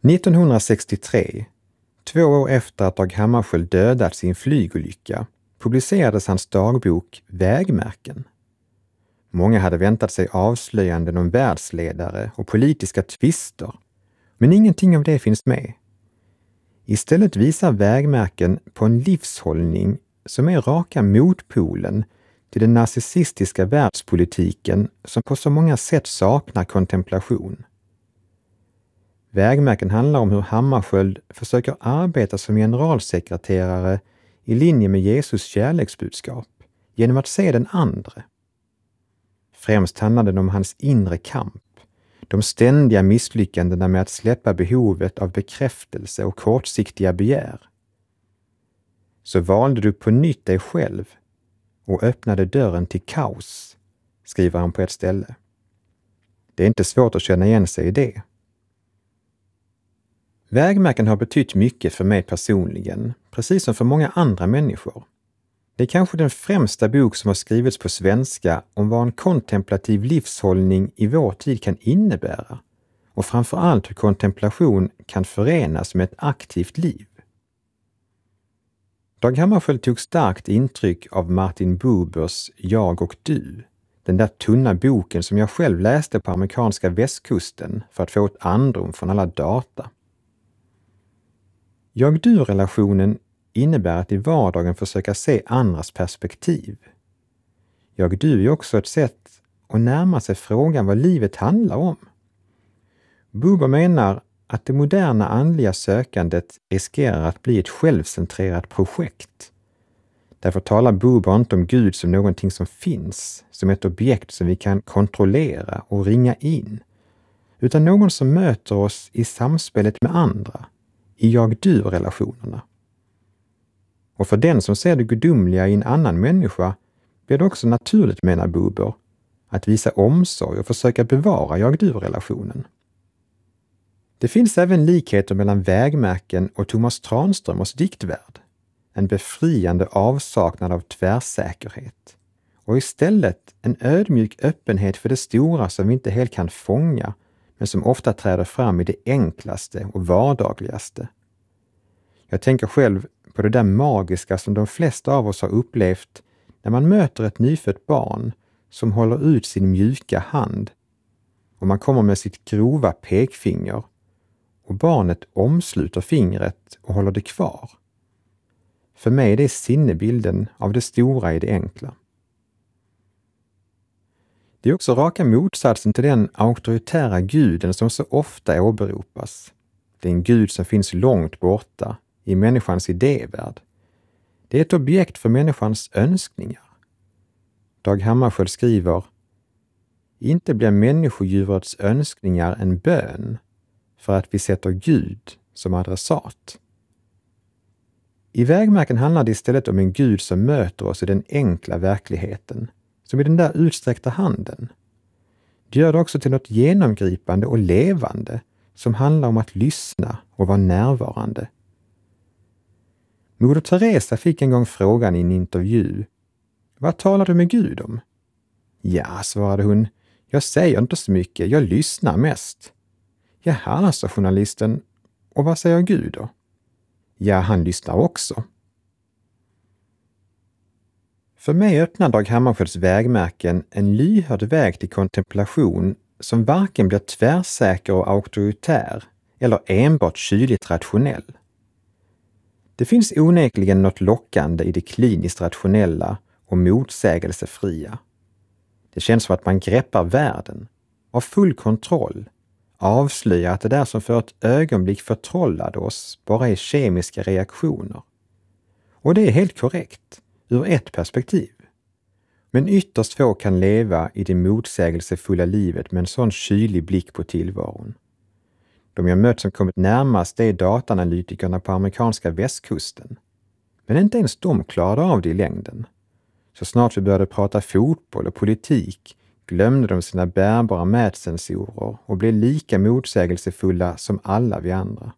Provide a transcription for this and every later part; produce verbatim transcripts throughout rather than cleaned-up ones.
nittonhundrasextiotre, två år efter att Dag Hammarskjöld dödats i en flygolycka, publicerades hans dagbok Vägmärken. Många hade väntat sig avslöjanden om världsledare och politiska tvister, men ingenting av det finns med. Istället visar Vägmärken på en livshållning som är raka motpolen till den narcissistiska världspolitiken som på så många sätt saknar kontemplation. Vägmärken handlar om hur Hammarskjöld försöker arbeta som generalsekreterare i linje med Jesus kärleksbudskap genom att se den andre. Främst handlar det om hans inre kamp, de ständiga misslyckandena med att släppa behovet av bekräftelse och kortsiktiga begär. Så valde du på nytt dig själv och öppnade dörren till kaos, skriver han på ett ställe. Det är inte svårt att känna igen sig i det. Vägmärken har betytt mycket för mig personligen, precis som för många andra människor. Det är kanske den främsta bok som har skrivits på svenska om vad en kontemplativ livshållning i vår tid kan innebära och framförallt hur kontemplation kan förenas med ett aktivt liv. Dag Hammarskjöld tog starkt intryck av Martin Bubers Jag och du, den där tunna boken som jag själv läste på amerikanska västkusten för att få ett andrum från alla data. Jag-du-relationen innebär att i vardagen försöka se andras perspektiv. Jag-du är också ett sätt att närma sig frågan vad livet handlar om. Buber menar att det moderna andliga sökandet riskerar att bli ett självcentrerat projekt. Därför talar Buber inte om Gud som någonting som finns, som ett objekt som vi kan kontrollera och ringa in, utan någon som möter oss i samspelet med andra, i jag-du-relationerna. Och för den som ser det gudomliga i en annan människa blir det också naturligt, menar Buber, att visa omsorg och försöka bevara jag-du-relationen. Det finns även likheter mellan Vägmärken och Thomas Tranströmers diktvärld, en befriande avsaknad av tvärsäkerhet, och istället en ödmjuk öppenhet för det stora som vi inte helt kan fånga, men som ofta träder fram i det enklaste och vardagligaste. Jag tänker själv på det där magiska som de flesta av oss har upplevt när man möter ett nyfött barn som håller ut sin mjuka hand och man kommer med sitt grova pekfinger och barnet omsluter fingret och håller det kvar. För mig är det sinnebilden av det stora i det enkla. Det är också raka motsatsen till den auktoritära guden som så ofta åberopas. Det är en gud som finns långt borta, i människans idévärld. Det är ett objekt för människans önskningar. Dag Hammarskjöld skriver: Inte blir människodjurets önskningar en bön för att vi sätter Gud som adressat. I Vägmärken handlar det istället om en Gud som möter oss i den enkla verkligheten, som i den där utsträckta handen. Det gör det också till något genomgripande och levande som handlar om att lyssna och vara närvarande. Moder Teresa fick en gång frågan i en intervju: Vad talar du med Gud om? Ja, svarade hon, jag säger inte så mycket, jag lyssnar mest. Jaha, sa journalisten, och vad säger Gud då? Ja, han lyssnar också. För mig öppnar Dag Hammarskjölds Vägmärken en lyhörd väg till kontemplation som varken blir tvärsäker och auktoritär eller enbart kyligt rationell. Det finns onekligen något lockande i det kliniskt rationella och motsägelsefria. Det känns som att man greppar världen, av full kontroll, avslöjar att det där som för ett ögonblick förtrollade oss bara är kemiska reaktioner. Och det är helt korrekt, ur ett perspektiv. Men ytterst få kan leva i det motsägelsefulla livet med en sån kylig blick på tillvaron. De jag mött som kommit närmast är dataanalytikerna på amerikanska västkusten. Men inte ens de klarade av det i längden. Så snart vi började prata fotboll och politik glömde de sina bärbara mätsensorer och blev lika motsägelsefulla som alla vi andra.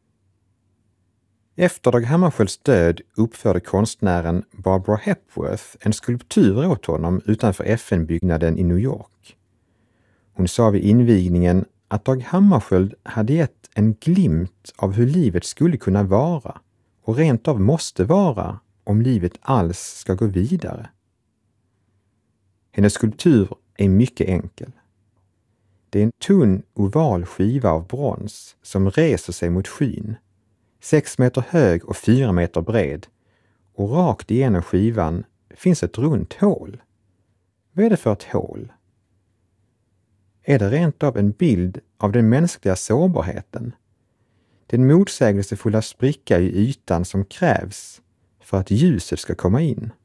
Efter Dag Hammarskjölds död uppförde konstnären Barbara Hepworth en skulptur åt honom utanför F N-byggnaden i New York. Hon sa vid invigningen att Dag Hammarskjöld hade gett en glimt av hur livet skulle kunna vara och rent av måste vara om livet alls ska gå vidare. Hennes skulptur är mycket enkel. Det är en tunn oval skiva av brons som reser sig mot skyn, sex meter hög och fyra meter bred, och rakt igenom skivan finns ett runt hål. Vad är det för ett hål? Är det rent av en bild av den mänskliga sårbarheten? Den motsägelsefulla spricka i ytan som krävs för att ljuset ska komma in.